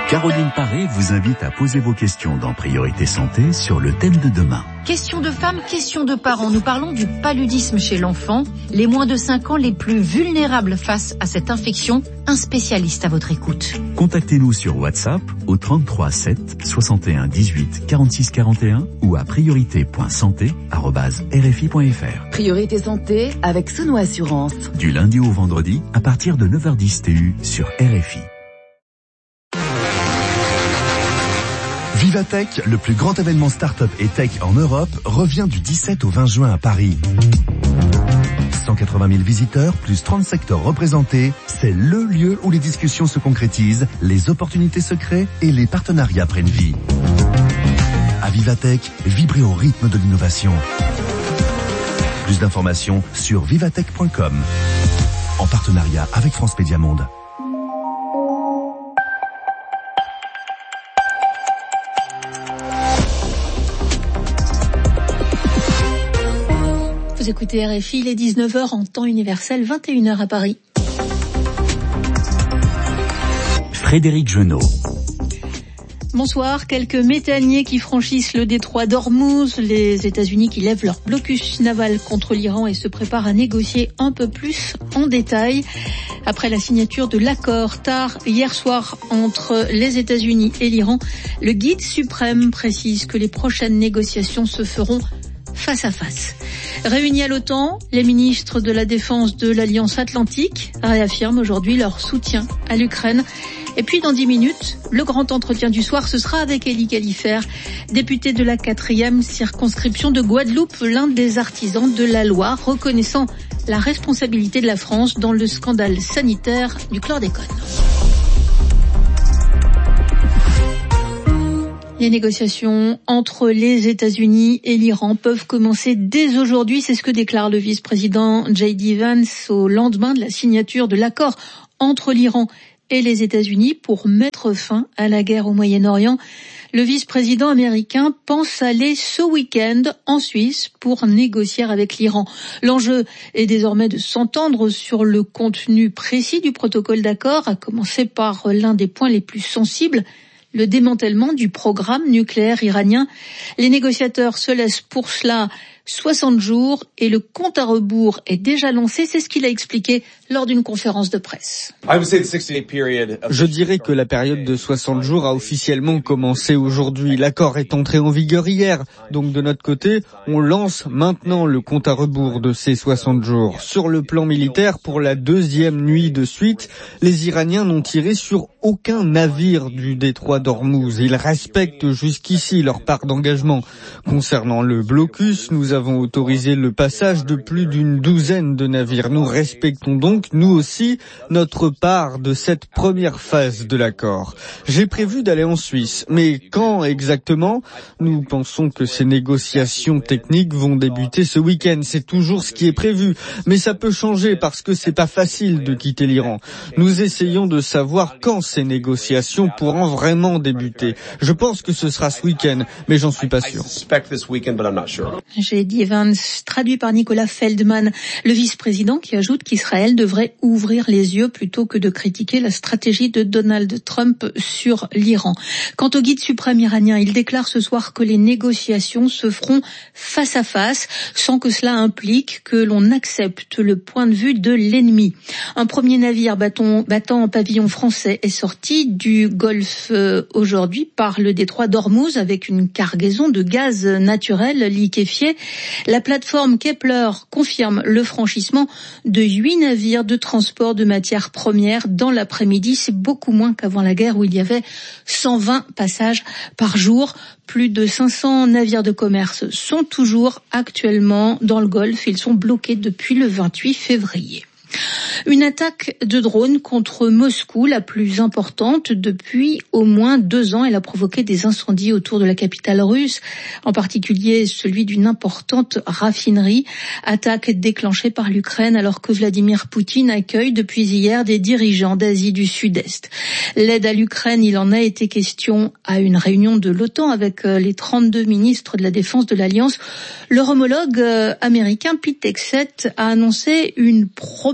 Caroline Paré vous invite à poser vos questions dans Priorité Santé sur le thème de demain. Questions de femmes, questions de parents. Nous parlons du paludisme chez l'enfant. Les moins de 5 ans les plus vulnérables face à cette infection. Un spécialiste à votre écoute. Contactez-nous sur WhatsApp au 33 7 61 18 46 41 ou à priorité.santé@rfi.fr. Priorité Santé avec Sono Assurance. Du lundi au vendredi à partir de 9h10 TU sur RFI. Vivatech, le plus grand événement start-up et tech en Europe, revient du 17 au 20 juin à Paris. 180 000 visiteurs, plus 30 secteurs représentés, c'est le lieu où les discussions se concrétisent, les opportunités se créent et les partenariats prennent vie. À Vivatech, vibrez au rythme de l'innovation. Plus d'informations sur vivatech.com. En partenariat avec France Média Monde. Vous écoutez RFI, il est 19h en temps universel, 21h à Paris. Frédéric Genot. Bonsoir, quelques méthaniers qui franchissent le détroit d'Ormuz, les États-Unis qui lèvent leur blocus naval contre l'Iran et se préparent à négocier un peu plus en détail. Après la signature de l'accord tard hier soir entre les États-Unis et l'Iran, le guide suprême précise que les prochaines négociations se feront face à face. Réunis à l'OTAN, les ministres de la Défense de l'Alliance Atlantique réaffirment aujourd'hui leur soutien à l'Ukraine. Et puis dans 10 minutes, le grand entretien du soir, ce sera avec Élie Califert, député de la 4e circonscription de Guadeloupe, l'un des artisans de la loi reconnaissant la responsabilité de la France dans le scandale sanitaire du chlordécone. Les négociations entre les États-Unis et l'Iran peuvent commencer dès aujourd'hui. C'est ce que déclare le vice-président J.D. Vance au lendemain de la signature de l'accord entre l'Iran et les États-Unis pour mettre fin à la guerre au Moyen-Orient. Le vice-président américain pense aller ce week-end en Suisse pour négocier avec l'Iran. L'enjeu est désormais de s'entendre sur le contenu précis du protocole d'accord, à commencer par l'un des points les plus sensibles, le démantèlement du programme nucléaire iranien. Les négociateurs se laissent pour cela 60 jours et le compte à rebours est déjà lancé. C'est ce qu'il a expliqué lors d'une conférence de presse. Je dirais que la période de 60 jours a officiellement commencé aujourd'hui. L'accord est entré en vigueur hier. Donc de notre côté, on lance maintenant le compte à rebours de ces 60 jours. Sur le plan militaire, pour la deuxième nuit de suite, les Iraniens n'ont tiré sur aucun navire du détroit d'Ormuz. Ils respectent jusqu'ici leur part d'engagement. Concernant le blocus, nous avons autorisé le passage de plus d'une douzaine de navires. Nous respectons donc, nous aussi, notre part de cette première phase de l'accord. J'ai prévu d'aller en Suisse, mais quand exactement? Nous pensons que ces négociations techniques vont débuter ce week-end. C'est toujours ce qui est prévu, mais ça peut changer parce que c'est pas facile de quitter l'Iran. Nous essayons de savoir quand ces négociations pourront vraiment débuter. Je pense que ce sera ce week-end, mais j'en suis pas sûr. J.D. Vance, traduit par Nicolas Feldman, le vice-président qui ajoute qu'Israël devrait ouvrir les yeux plutôt que de critiquer la stratégie de Donald Trump sur l'Iran. Quant au guide suprême iranien, il déclare ce soir que les négociations se feront face à face, sans que cela implique que l'on accepte le point de vue de l'ennemi. Un premier navire battant en pavillon français est sorti du Golfe aujourd'hui par le détroit d'Ormuz avec une cargaison de gaz naturel liquéfié. La plateforme Kepler confirme le franchissement de 8 navires de transport de matières premières dans l'après-midi. C'est beaucoup moins qu'avant la guerre où il y avait 120 passages par jour. Plus de 500 navires de commerce sont toujours actuellement dans le Golfe. Ils sont bloqués depuis le 28 février. Une attaque de drone contre Moscou, la plus importante depuis au moins 2 ans. Elle a provoqué des incendies autour de la capitale russe, en particulier celui d'une importante raffinerie. Attaque déclenchée par l'Ukraine alors que Vladimir Poutine accueille depuis hier des dirigeants d'Asie du Sud-Est. L'aide à l'Ukraine, il en a été question à une réunion de l'OTAN avec les 32 ministres de la Défense de l'Alliance. Leur homologue américain Pete Hegseth a annoncé une promesse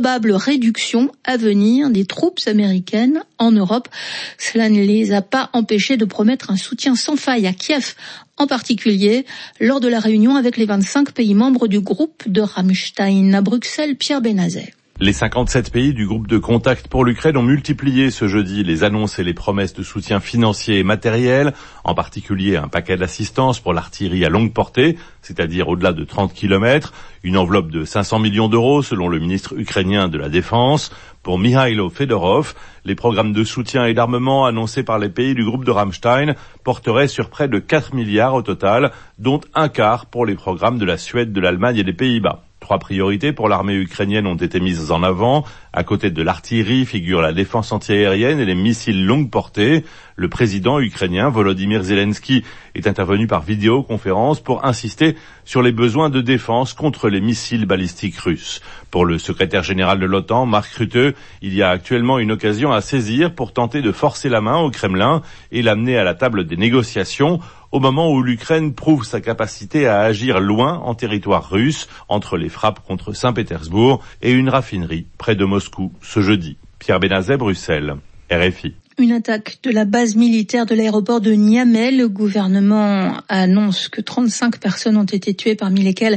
probable réduction à venir des troupes américaines en Europe. Cela ne les a pas empêchés de promettre un soutien sans faille à Kiev, en particulier lors de la réunion avec les 25 pays membres du groupe de Rammstein à Bruxelles. Pierre Benazet. Les 57 pays du groupe de contact pour l'Ukraine ont multiplié ce jeudi les annonces et les promesses de soutien financier et matériel, en particulier un paquet d'assistance pour l'artillerie à longue portée, c'est-à-dire au-delà de 30 km, une enveloppe de 500 millions d'euros selon le ministre ukrainien de la Défense. Pour Mikhailo Fedorov, les programmes de soutien et d'armement annoncés par les pays du groupe de Rammstein porteraient sur près de 4 milliards au total, dont un quart pour les programmes de la Suède, de l'Allemagne et des Pays-Bas. 3 priorités pour l'armée ukrainienne ont été mises en avant. À côté de l'artillerie figurent la défense antiaérienne et les missiles longue portée. Le président ukrainien Volodymyr Zelensky est intervenu par vidéoconférence pour insister sur les besoins de défense contre les missiles balistiques russes. Pour le secrétaire général de l'OTAN, Mark Rutte, il y a actuellement une occasion à saisir pour tenter de forcer la main au Kremlin et l'amener à la table des négociations, au moment où l'Ukraine prouve sa capacité à agir loin en territoire russe, entre les frappes contre Saint-Pétersbourg et une raffinerie près de Moscou ce jeudi. Pierre Benazet, Bruxelles, RFI. Une attaque de la base militaire de l'aéroport de Niamey. Le gouvernement annonce que 35 personnes ont été tuées, parmi lesquelles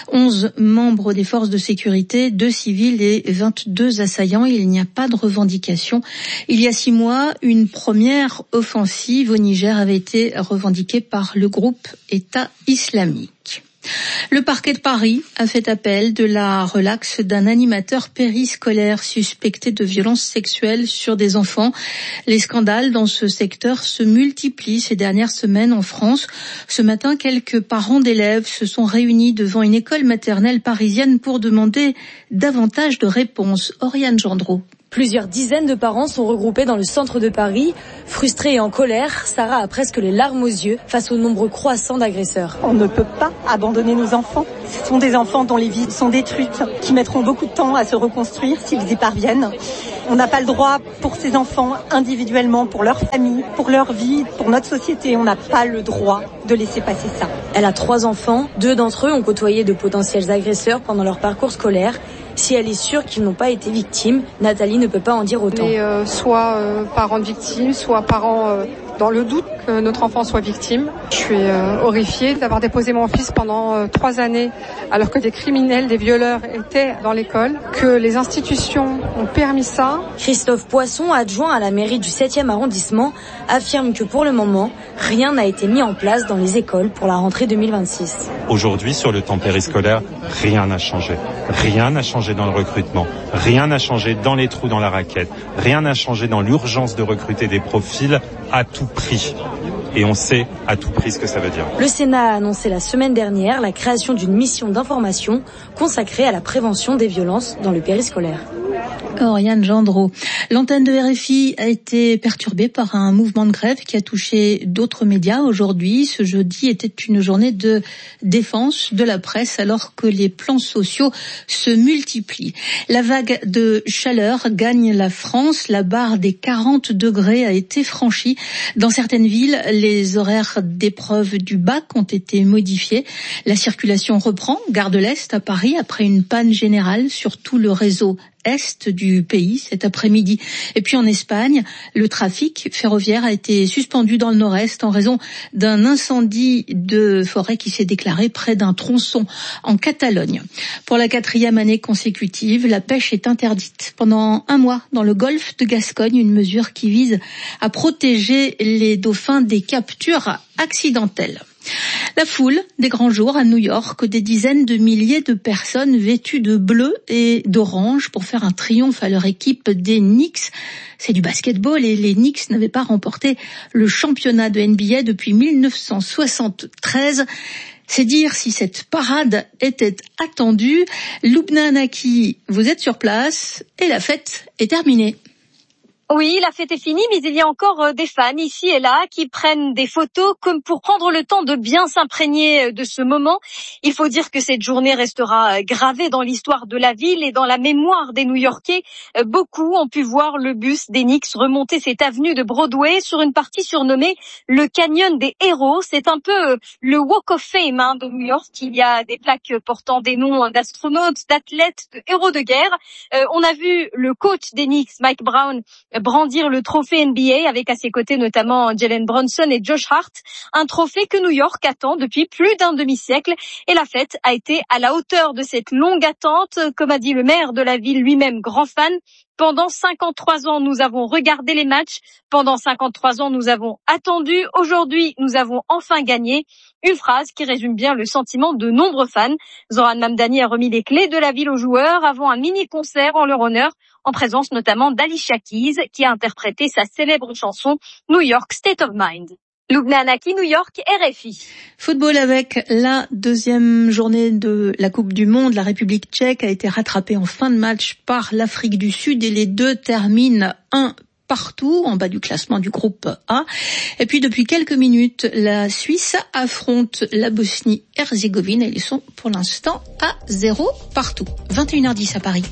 11 membres des forces de sécurité, 2 civils et 22 assaillants. Il n'y a pas de revendication. Il y a 6 mois, une première offensive au Niger avait été revendiquée par le groupe État islamique. Le parquet de Paris a fait appel de la relaxe d'un animateur périscolaire suspecté de violences sexuelles sur des enfants. Les scandales dans ce secteur se multiplient ces dernières semaines en France. Ce matin, quelques parents d'élèves se sont réunis devant une école maternelle parisienne pour demander davantage de réponses. Oriane Gendreau. Plusieurs dizaines de parents sont regroupés dans le centre de Paris. Frustrés et en colère, Sarah a presque les larmes aux yeux face au nombre croissant d'agresseurs. On ne peut pas abandonner nos enfants. Ce sont des enfants dont les vies sont détruites, qui mettront beaucoup de temps à se reconstruire s'ils y parviennent. On n'a pas le droit pour ces enfants individuellement, pour leur famille, pour leur vie, pour notre société. On n'a pas le droit de laisser passer ça. Elle a 3 enfants. 2 d'entre eux ont côtoyé de potentiels agresseurs pendant leur parcours scolaire. Si elle est sûre qu'ils n'ont pas été victimes, Nathalie ne peut pas en dire autant. Soit parents de victimes, soit parents dans le doute que notre enfant soit victime. Je suis horrifiée d'avoir déposé mon fils pendant 3 années alors que des criminels, des violeurs étaient dans l'école, que les institutions ont permis ça. Christophe Poisson, adjoint à la mairie du 7e arrondissement, affirme que pour le moment, rien n'a été mis en place dans les écoles pour la rentrée 2026. Aujourd'hui, sur le temps périscolaire, rien n'a changé. Rien n'a changé dans le recrutement. Rien n'a changé dans les trous dans la raquette. Rien n'a changé dans l'urgence de recruter des profils à tout prix. Et on sait à tout prix ce que ça veut dire. Le Sénat a annoncé la semaine dernière la création d'une mission d'information consacrée à la prévention des violences dans le périscolaire. Oriane Gendreau. L'antenne de RFI a été perturbée par un mouvement de grève qui a touché d'autres médias aujourd'hui. Ce jeudi était une journée de défense de la presse alors que les plans sociaux se multiplient. La vague de chaleur gagne la France. La barre des 40 degrés a été franchie. Dans certaines villes, les horaires d'épreuve du bac ont été modifiés. La circulation reprend, gare de l'Est à Paris, après une panne générale sur tout le réseau est du pays cet après-midi. Et puis en Espagne, le trafic ferroviaire a été suspendu dans le nord-est en raison d'un incendie de forêt qui s'est déclaré près d'un tronçon en Catalogne. Pour la 4e année consécutive, la pêche est interdite pendant 1 mois dans le golfe de Gascogne, une mesure qui vise à protéger les dauphins des captures accidentelles. La foule des grands jours à New York, des dizaines de milliers de personnes vêtues de bleu et d'orange pour faire un triomphe à leur équipe des Knicks. C'est du basketball et les Knicks n'avaient pas remporté le championnat de NBA depuis 1973. C'est dire si cette parade était attendue. Loubna Anaki, vous êtes sur place et la fête est terminée. Oui, la fête est finie, mais il y a encore des fans ici et là qui prennent des photos comme pour prendre le temps de bien s'imprégner de ce moment. Il faut dire que cette journée restera gravée dans l'histoire de la ville et dans la mémoire des New-Yorkais. Beaucoup ont pu voir le bus des Knicks remonter cette avenue de Broadway sur une partie surnommée le Canyon des Héros. C'est un peu le Walk of Fame de New York. Il y a des plaques portant des noms d'astronautes, d'athlètes, de héros de guerre. On a vu le coach des Knicks, Mike Brown, brandir le trophée NBA avec à ses côtés notamment Jalen Brunson et Josh Hart, un trophée que New York attend depuis plus d'un demi-siècle et la fête a été à la hauteur de cette longue attente, comme a dit le maire de la ville lui-même, grand fan. Pendant 53 ans, nous avons regardé les matchs. Pendant 53 ans, nous avons attendu. Aujourd'hui, nous avons enfin gagné. Une phrase qui résume bien le sentiment de nombreux fans. Zoran Mamdani a remis les clés de la ville aux joueurs avant un mini-concert en leur honneur, en présence notamment d'Alicia Keys, qui a interprété sa célèbre chanson New York State of Mind. Lubna Anaki, New York, RFI. Football avec la deuxième journée de la Coupe du Monde. La République tchèque a été rattrapée en fin de match par l'Afrique du Sud et les deux terminent 1 partout en bas du classement du groupe A. Et puis depuis quelques minutes, la Suisse affronte la Bosnie-Herzégovine et ils sont pour l'instant à 0 partout. 21h10 à Paris.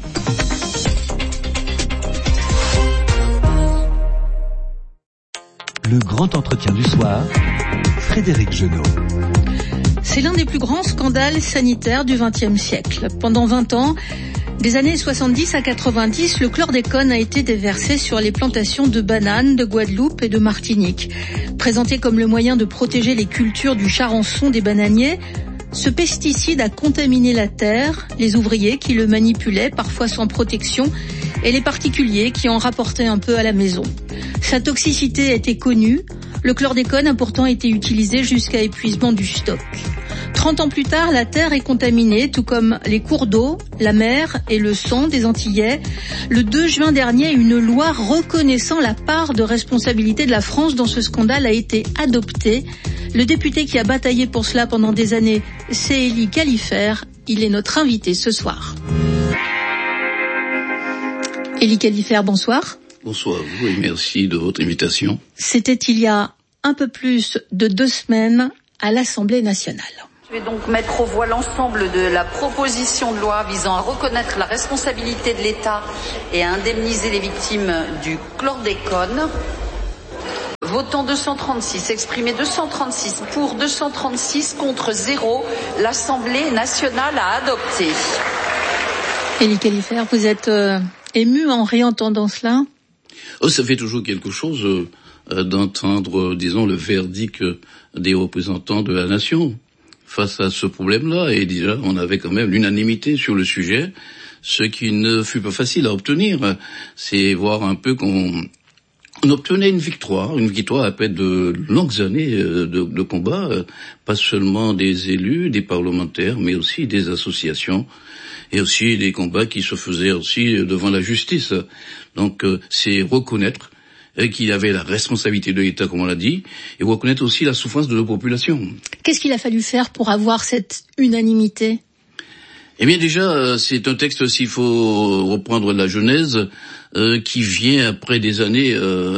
Le grand entretien du soir, Frédéric Genot. C'est l'un des plus grands scandales sanitaires du XXe siècle. Pendant 20 ans, des années 70 à 90, le chlordécone a été déversé sur les plantations de bananes de Guadeloupe et de Martinique. Présenté comme le moyen de protéger les cultures du charançon des bananiers, ce pesticide a contaminé la terre, les ouvriers qui le manipulaient, parfois sans protection, et les particuliers qui en rapportaient un peu à la maison. Sa toxicité était connue, le chlordécone a pourtant été utilisé jusqu'à épuisement du stock. 30 ans plus tard, la terre est contaminée, tout comme les cours d'eau, la mer et le sang des Antillais. Le 2 juin dernier, une loi reconnaissant la part de responsabilité de la France dans ce scandale a été adoptée. Le député qui a bataillé pour cela pendant des années, c'est Élie Califert. Il est notre invité ce soir. Élie Califert, bonsoir. Bonsoir à vous et merci de votre invitation. C'était il y a un peu plus de 2 semaines à l'Assemblée nationale. Je vais donc mettre aux voix l'ensemble de la proposition de loi visant à reconnaître la responsabilité de l'État et à indemniser les victimes du chlordécone. Votant 236, exprimé 236, pour 236, contre 0, l'Assemblée nationale a adopté. Élie Califert, vous êtes ému en réentendant cela ? Ça fait toujours quelque chose d'entendre, disons, le verdict des représentants de la nation face à ce problème-là. Et déjà, on avait quand même l'unanimité sur le sujet, ce qui ne fut pas facile à obtenir. C'est voir un peu qu'on obtenait une victoire après de longues années de combat, pas seulement des élus, des parlementaires, mais aussi des associations, et aussi des combats qui se faisaient aussi devant la justice. Donc c'est reconnaître qu'il y avait la responsabilité de l'État, comme on l'a dit, et reconnaître aussi la souffrance de nos populations. Qu'est-ce qu'il a fallu faire pour avoir cette unanimité ? Eh bien déjà, c'est un texte, s'il faut reprendre la genèse, qui vient après des années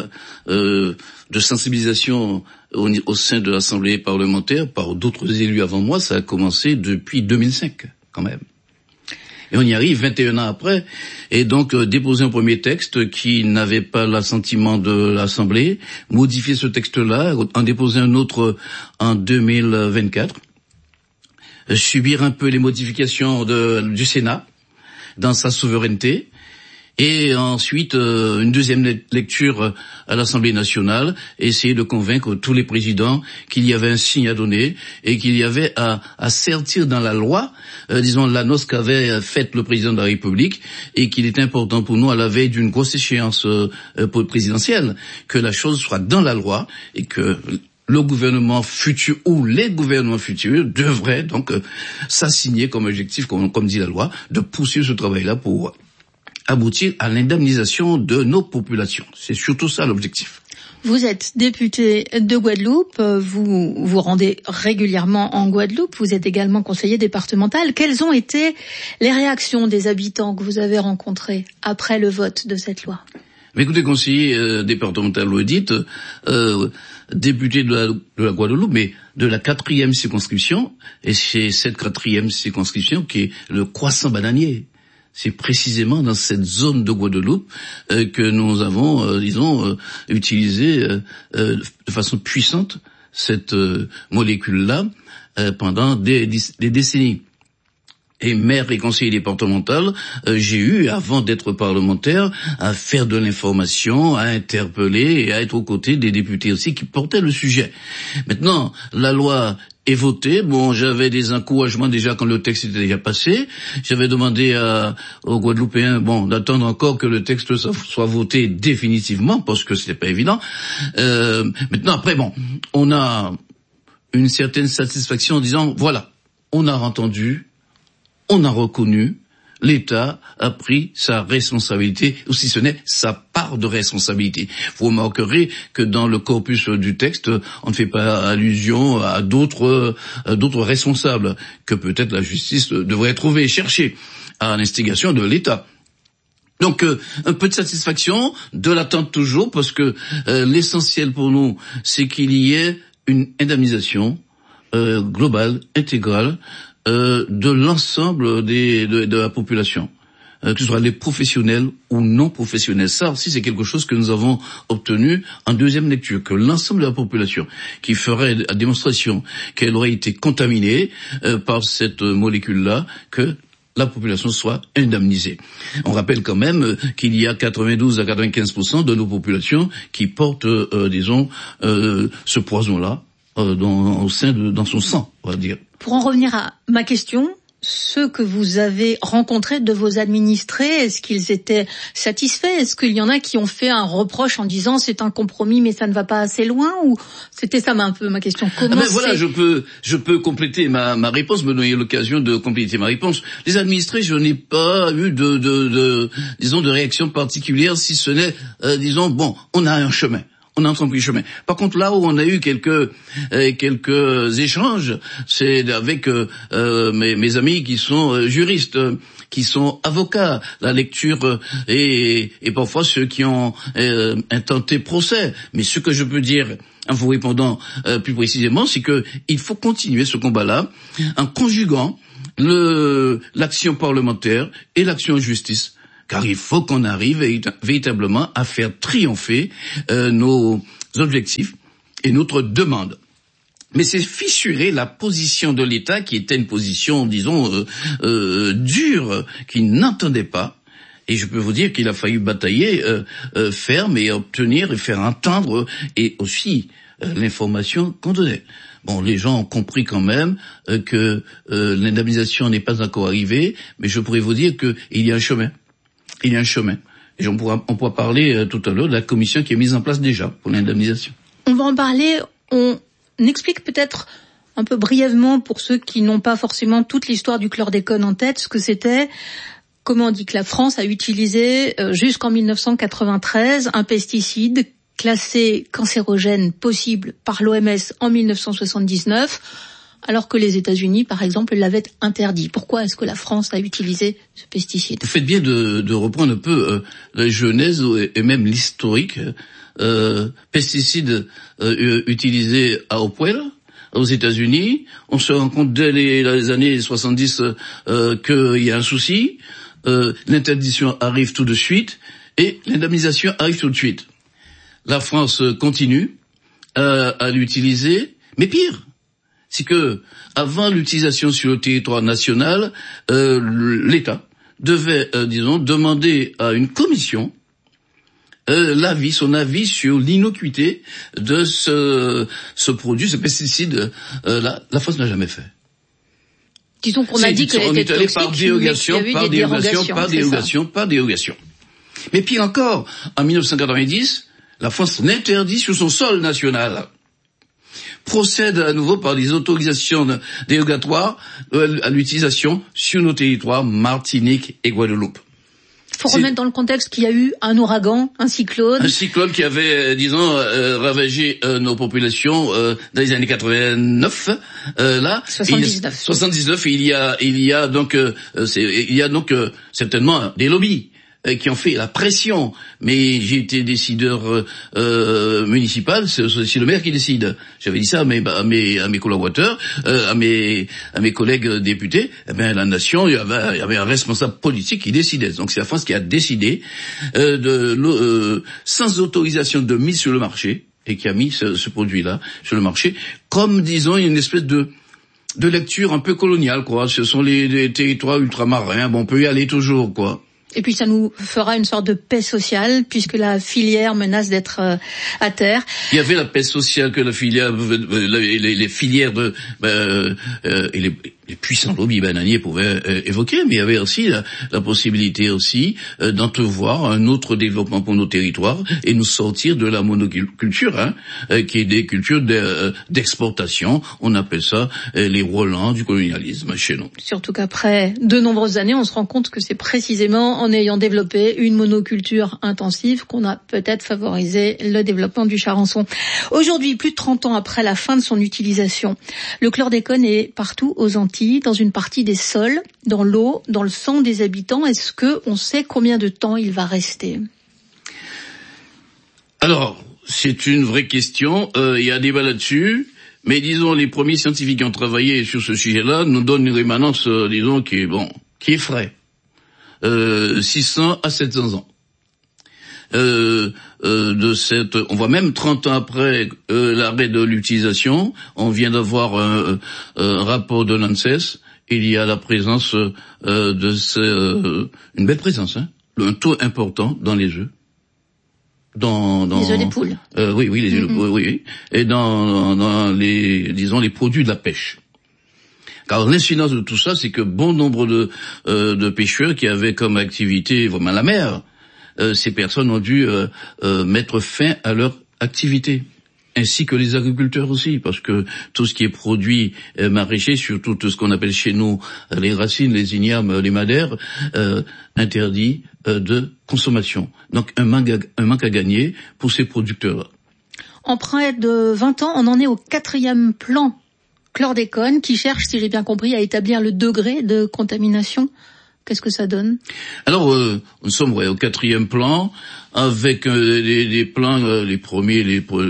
de sensibilisation au sein de l'Assemblée parlementaire par d'autres élus avant moi. Ça a commencé depuis 2005, quand même. Et on y arrive 21 ans après, et donc déposer un premier texte qui n'avait pas l'assentiment de l'Assemblée, modifier ce texte-là, en déposer un autre en 2024, subir un peu les modifications du Sénat dans sa souveraineté, et ensuite une deuxième lecture à l'Assemblée nationale, essayer de convaincre tous les présidents qu'il y avait un signe à donner et qu'il y avait à sertir dans la loi, disons l'annonce qu'avait faite le président de la République, et qu'il est important pour nous à la veille d'une grosse échéance présidentielle que la chose soit dans la loi et que le gouvernement futur ou les gouvernements futurs devraient donc s'assigner comme objectif, comme dit la loi, de poursuivre ce travail-là pour aboutir à l'indemnisation de nos populations. C'est surtout ça l'objectif. Vous êtes député de Guadeloupe, vous vous rendez régulièrement en Guadeloupe, vous êtes également conseiller départemental. Quelles ont été les réactions des habitants que vous avez rencontrés après le vote de cette loi ? Mais écoutez, conseiller départemental Audit, député de la Guadeloupe, mais de la 4e circonscription, et c'est cette 4e circonscription qui est le croissant bananier. C'est précisément dans cette zone de Guadeloupe que nous avons, utilisé de façon puissante cette molécule-là pendant des décennies. Et maire et conseiller départemental, j'ai eu, avant d'être parlementaire, à faire de l'information, à interpeller et à être aux côtés des députés aussi qui portaient le sujet. Maintenant, la loi est votée. Bon, j'avais des encouragements déjà quand le texte était déjà passé. J'avais demandé aux Guadeloupéens, d'attendre encore que le texte soit voté définitivement, parce que c'était pas évident. Maintenant, après, on a une certaine satisfaction en disant, voilà, on a entendu, on a reconnu, l'État a pris sa responsabilité, ou si ce n'est sa part de responsabilité. Vous remarquerez que dans le corpus du texte, on ne fait pas allusion à d'autres responsables que peut-être la justice devrait trouver et chercher à l'instigation de l'État. Donc un peu de satisfaction, de l'attente toujours, parce que l'essentiel pour nous, c'est qu'il y ait une indemnisation globale, intégrale, de l'ensemble de la population, que ce soit les professionnels ou non professionnels. Ça aussi, c'est quelque chose que nous avons obtenu en deuxième lecture, que l'ensemble de la population qui ferait la démonstration qu'elle aurait été contaminée par cette molécule-là, que la population soit indemnisée. On rappelle quand même qu'il y a 92 à 95% de nos populations qui portent, ce poison-là dans son sang, on va dire. Pour en revenir à ma question, ceux que vous avez rencontrés de vos administrés, est-ce qu'ils étaient satisfaits? Est-ce qu'il y en a qui ont fait un reproche en disant c'est un compromis mais ça ne va pas assez loin? Ou c'était ça un peu ma question? Voilà, je peux compléter ma réponse, me donner l'occasion de compléter ma réponse. Les administrés, je n'ai pas eu de réaction particulière, si ce n'est, on a un chemin. On a entrepris le chemin. Par contre, là où on a eu quelques échanges, c'est avec mes amis qui sont juristes, qui sont avocats. La lecture et parfois ceux qui ont intenté procès. Mais ce que je peux dire, en vous répondant plus précisément, c'est que il faut continuer ce combat-là en conjuguant l'action parlementaire et l'action en justice. Car il faut qu'on arrive véritablement à faire triompher nos objectifs et notre demande. Mais c'est fissurer la position de l'État, qui était une position, dure, qui n'entendait pas. Et je peux vous dire qu'il a fallu batailler ferme et obtenir et faire entendre et aussi l'information qu'on donnait. Les gens ont compris quand même que l'indemnisation n'est pas encore arrivée, mais je pourrais vous dire qu'il y a un chemin. Il y a un chemin. Et on pourra parler tout à l'heure de la commission qui est mise en place déjà pour l'indemnisation. On va en parler. On explique peut-être un peu brièvement pour ceux qui n'ont pas forcément toute l'histoire du chlordécone en tête ce que c'était. Comment on dit que la France a utilisé jusqu'en 1993 un pesticide classé cancérogène possible par l'OMS en 1979. Alors que les États-Unis, par exemple, l'avaient interdit. Pourquoi est-ce que la France a utilisé ce pesticide? Vous faites bien de reprendre un peu la genèse et même l'historique. Pesticide utilisé à Hopewell, aux États-Unis. On se rend compte dès les années 70 qu'il y a un souci. L'interdiction arrive tout de suite et l'indemnisation arrive tout de suite. La France continue à l'utiliser, mais pire. C'est que, avant l'utilisation sur le territoire national, l'État devait, demander à une commission son avis sur l'innocuité de ce produit, ce pesticide. La France n'a jamais fait. Disons qu'on a dit que on est allé par dérogation. Mais pire encore, en 1990, la France l'interdit sur son sol national. Procède à nouveau par des autorisations dérogatoires à l'utilisation sur nos territoires Martinique et Guadeloupe. Il faut remettre dans le contexte qu'il y a eu un ouragan, un cyclone. Un cyclone qui avait, ravagé nos populations dans les années 89. 79. Et il y a donc certainement des lobbies. qui ont fait la pression. Mais j'ai été décideur municipal, c'est le maire qui décide. J'avais dit ça à mes collaborateurs, à mes collègues députés. Eh bien, la nation, il y avait un responsable politique qui décidait. Donc c'est la France qui a décidé sans autorisation de mise sur le marché, et qui a mis ce produit-là sur le marché, comme disons une espèce de lecture un peu coloniale, quoi. Ce sont les territoires ultramarins. Bon, on peut y aller toujours, quoi. Et puis ça nous fera une sorte de paix sociale, puisque la filière menace d'être à terre. Il y avait la paix sociale que la filière, les filières et les puissants lobbies bananiers pouvaient évoquer, mais il y avait aussi la possibilité aussi d'entrevoir un autre développement pour nos territoires et nous sortir de la monoculture, qui est des cultures d'exportation. On appelle ça les Roland du colonialisme chez nous. Surtout qu'après de nombreuses années, on se rend compte que c'est précisément en ayant développé une monoculture intensive qu'on a peut-être favorisé le développement du charançon. Aujourd'hui, plus de 30 ans après la fin de son utilisation, le chlordécone est partout aux Antilles, dans une partie des sols, dans l'eau, dans le sang des habitants. Est-ce que on sait combien de temps il va rester? Alors, c'est une vraie question. Il y a débat là-dessus. Mais disons, les premiers scientifiques qui ont travaillé sur ce sujet-là nous donnent une rémanence, disons, qui est frais. 600 à 700 ans. On voit même 30 ans après l'arrêt de l'utilisation, on vient d'avoir un rapport de l'ANSES, il y a la présence une belle présence, un taux important dans les œufs. Les œufs des poules. Oui, les œufs de poules, oui. Et dans les produits de la pêche. Car l'incidence de tout ça, c'est que bon nombre de pêcheurs qui avaient comme activité vraiment la mer, ces personnes ont dû mettre fin à leur activité, ainsi que les agriculteurs aussi, parce que tout ce qui est produit maraîcher, surtout tout ce qu'on appelle chez nous les racines, les ignames, les madères, interdit de consommation. Donc un manque à gagner pour ces producteurs-là. En près de 20 ans, on en est au 4e plan chlordécone qui cherche, si j'ai bien compris, à établir le degré de contamination. Qu'est-ce que ça donne? Alors, nous sommes au 4e plan, avec des plans, le premier,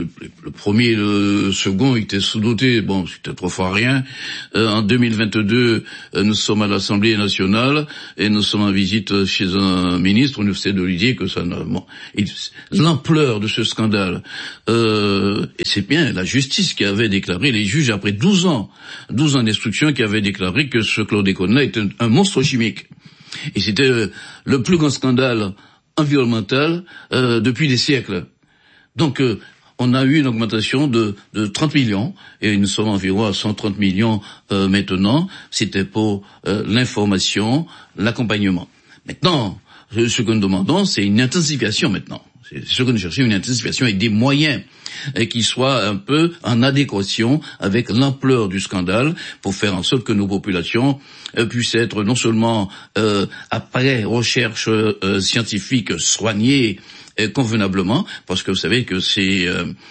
le second était sous-doté, bon, c'était 3 fois rien. En 2022, nous sommes à l'Assemblée nationale, et nous sommes en visite chez un ministre, on nous essaie de lui dire que l'ampleur de ce scandale, et c'est bien la justice qui avait déclaré, les juges après 12 ans d'instruction qui avaient déclaré que ce chlordécone-là était un monstre chimique. Et c'était le plus grand scandale environnemental depuis des siècles. Donc on a eu une augmentation de 30 millions et nous sommes environ à 130 millions maintenant. C'était pour l'information, l'accompagnement. Maintenant, ce que nous demandons, c'est une intensification maintenant. C'est ce que nous cherchons, une intensification avec des moyens qui soient un peu en adéquation avec l'ampleur du scandale pour faire en sorte que nos populations puissent être non seulement après recherche scientifique soignées convenablement, parce que vous savez que c'est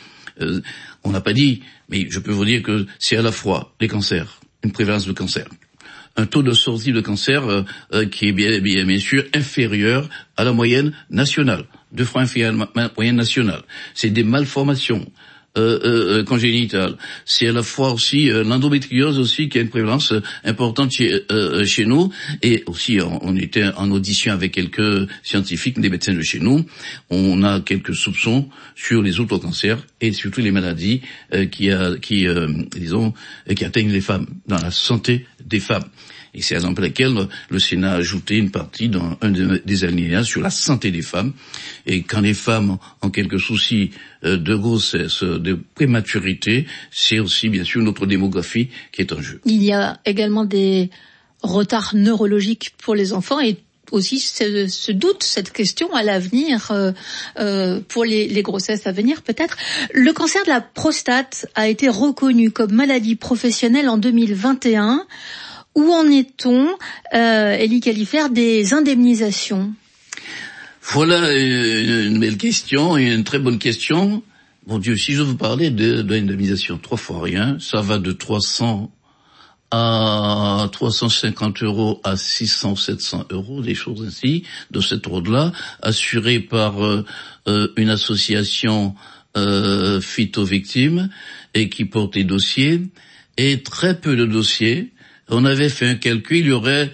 on n'a pas dit, mais je peux vous dire que c'est à la fois les cancers, une prévalence de cancer, un taux de sortie de cancer qui est bien sûr inférieur à la moyenne nationale, 2 fois inférieur à la moyenne nationale. C'est des malformations congénitales. C'est à la fois aussi l'endométriose aussi qui a une prévalence importante chez nous. Et aussi, on était en audition avec quelques scientifiques, des médecins de chez nous. On a quelques soupçons sur les autres cancers et surtout les maladies qui atteignent les femmes, dans la santé des femmes. Et c'est à exemple laquelle le Sénat a ajouté une partie dans un des alinéas sur la santé des femmes. Et quand les femmes ont quelques soucis de grossesse, de prématurité, c'est aussi bien sûr notre démographie qui est en jeu. Il y a également des retards neurologiques pour les enfants et aussi ce doute, cette question à l'avenir pour les grossesses à venir peut-être. Le cancer de la prostate a été reconnu comme maladie professionnelle en 2021. Où en est-on, Élie Califert, des indemnisations? Voilà une belle question et une très bonne question. Mon Dieu, si je vous parlais de l'indemnisation 3 fois rien, ça va de 300 à 350 € à 600, 700 €, des choses ainsi, de cet ordre-là, assuré par une association phyto-victimes et qui porte des dossiers, et très peu de dossiers. On avait fait un calcul, il y aurait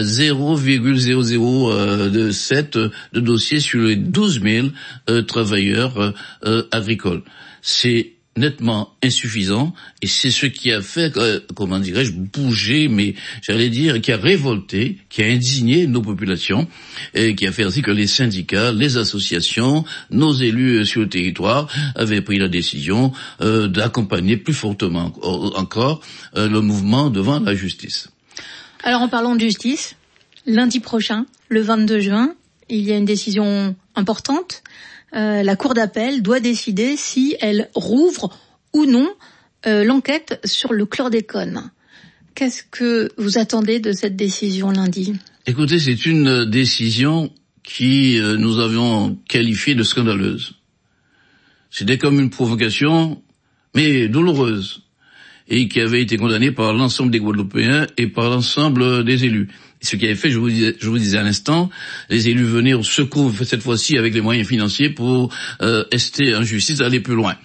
0,007 de dossiers sur les 12 000 travailleurs agricoles. C'est nettement insuffisant, et c'est ce qui a fait, comment dirais-je, bouger, mais j'allais dire, qui a révolté, qui a indigné nos populations, et qui a fait ainsi que les syndicats, les associations, nos élus sur le territoire avaient pris la décision d'accompagner plus fortement encore le mouvement devant la justice. Alors en parlant de justice, lundi prochain, le 22 juin, il y a une décision importante. La Cour d'appel doit décider si elle rouvre ou non l'enquête sur le chlordécone. Qu'est-ce que vous attendez de cette décision lundi ? Écoutez, c'est une décision qui nous avions qualifiée de scandaleuse. C'était comme une provocation, mais douloureuse, et qui avait été condamnée par l'ensemble des Guadeloupéens et par l'ensemble des élus. Ce qui avait fait, je vous disais à l'instant, les élus venaient au secours, cette fois-ci avec les moyens financiers, pour ester en justice, aller plus loin.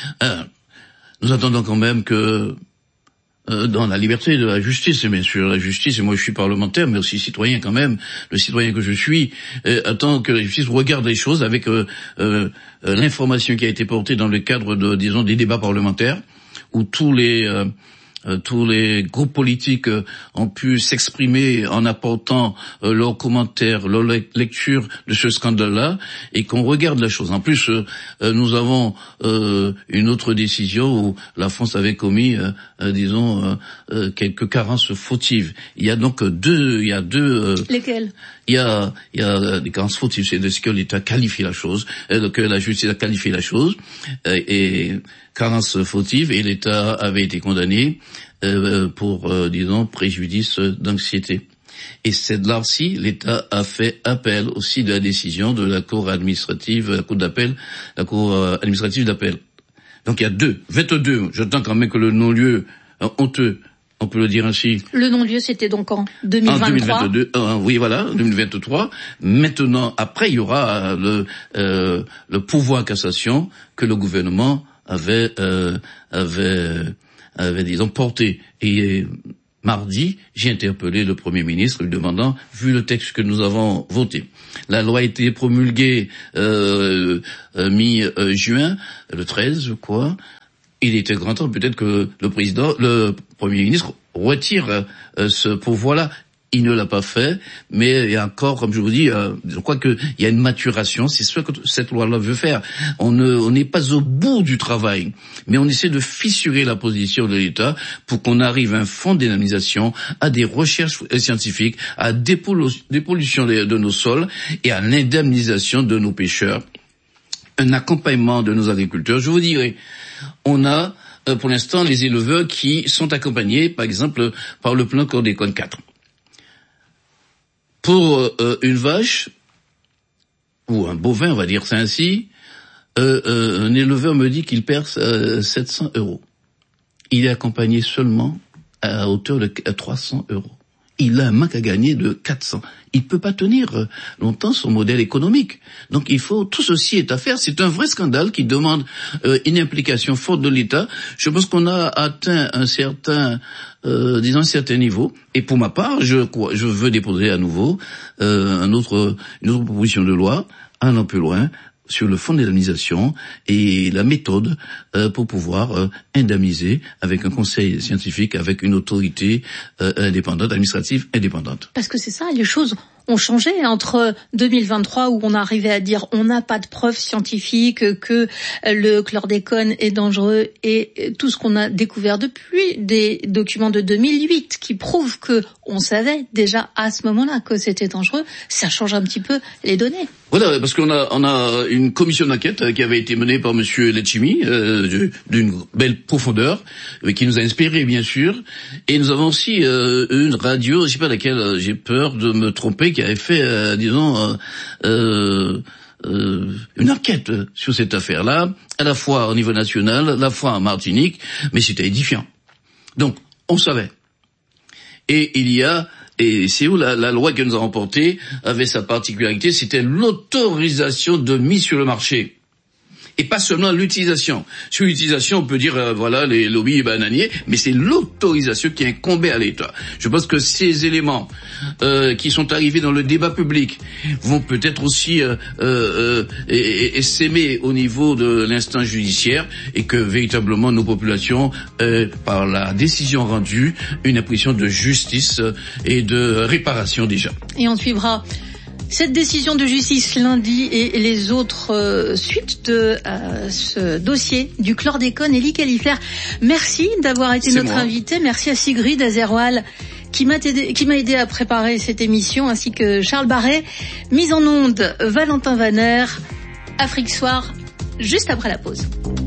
Nous attendons quand même que, dans la liberté de la justice, et bien sûr la justice, et moi je suis parlementaire, mais aussi citoyen quand même, le citoyen que je suis, attend que la justice regarde les choses avec l'information qui a été portée dans le cadre de, disons, des débats parlementaires, où tous les groupes politiques ont pu s'exprimer en apportant leurs commentaires, leurs lectures de ce scandale-là, et qu'on regarde la chose. En plus, nous avons une autre décision où la France avait commis, quelques carences fautives. Il y a donc deux. Lesquelles ? Il y a des carences fautives, c'est de ce que l'État qualifie la chose, que la justice a qualifié la chose, et carences fautives, et l'État avait été condamné pour, préjudice d'anxiété. Et c'est là aussi, l'État a fait appel aussi de la décision de la Cour administrative, la Cour administrative d'appel. Donc il y a 22. J'attends quand même que le non-lieu honteux, on peut le dire ainsi. Le non-lieu, c'était donc en 2023. En 2022, oui, voilà, 2023. Maintenant, après, il y aura le pouvoir cassation que le gouvernement avait porté. Et mardi, j'ai interpellé le Premier ministre lui demandant, vu le texte que nous avons voté, la loi a été promulguée mi-juin, le 13, je crois. Il était grand temps peut-être que le Premier ministre retire ce pouvoir-là. Il ne l'a pas fait, mais il y a encore, comme je vous dis, je crois qu'il y a une maturation. C'est ce que cette loi-là veut faire. On n'est pas au bout du travail, mais on essaie de fissurer la position de l'État pour qu'on arrive à un fonds d'indemnisation, à des recherches scientifiques, à dépollution de nos sols et à l'indemnisation de nos pêcheurs, un accompagnement de nos agriculteurs. Je vous dirais, on a pour l'instant les éleveurs qui sont accompagnés, par exemple, par le plan Chlordécone 4. Pour une vache, ou un bovin, on va dire ça ainsi, un éleveur me dit qu'il perd 700 €. Il est accompagné seulement à hauteur de 300 €. Il a un manque à gagner de 400. Il peut pas tenir longtemps son modèle économique. Donc tout ceci est à faire. C'est un vrai scandale qui demande une implication forte de l'État. Je pense qu'on a atteint un certain niveau. Et pour ma part, je veux déposer à nouveau une autre proposition de loi, un peu loin, sur le fonds d'indemnisation et la méthode pour pouvoir indemniser avec un conseil scientifique, avec une autorité indépendante, administrative indépendante. Parce que c'est ça, les choses ont changé entre 2023 où on arrivait à dire on n'a pas de preuves scientifiques que le chlordécone est dangereux et tout ce qu'on a découvert depuis, des documents de 2008 qui prouvent que on savait déjà à ce moment-là que c'était dangereux, ça change un petit peu les données. Voilà, parce qu'on a une commission d'enquête qui avait été menée par monsieur Letchimy, d'une belle profondeur, qui nous a inspiré bien sûr, et nous avons aussi une radio, je sais pas laquelle, j'ai peur de me tromper, qui avait fait, une enquête sur cette affaire-là, à la fois au niveau national, à la fois en Martinique, mais c'était édifiant. Donc, on savait. Et il y a, et c'est où la loi que nous avons portée avait sa particularité, c'était l'autorisation de mise sur le marché. Et pas seulement l'utilisation. Sur l'utilisation, on peut dire, voilà, les lobbies bananiers, mais c'est l'autorisation qui incombait à l'État. Je pense que ces éléments qui sont arrivés dans le débat public vont peut-être aussi s'aimer au niveau de l'instance judiciaire et que véritablement nos populations, par la décision rendue, une impression de justice et de réparation déjà. Et on suivra cette décision de justice lundi et les autres suites de ce dossier du chlordécone. Elie Kalifer, merci d'avoir été notre invité. Merci à Sigrid Azerwal qui m'a aidé à préparer cette émission, ainsi que Charles Barret. Mise en onde, Valentin Vanner. Afrique Soir, juste après la pause.